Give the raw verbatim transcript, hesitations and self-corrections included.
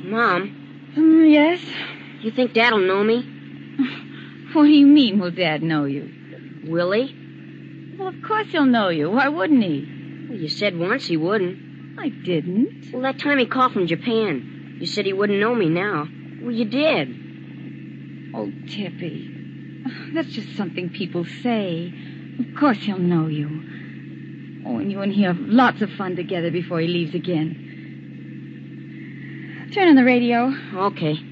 Mom. Um, yes? You think Dad'll know me? What do you mean, will Dad know you? Will he? Well, of course he'll know you. Why wouldn't he? Well, you said once he wouldn't. I didn't. Well, that time he called from Japan. You said he wouldn't know me now. Well, you did. Oh, Tippy. That's just something people say. Of course he'll know you. Oh, and you and he have lots of fun together before he leaves again. Turn on the radio. Okay.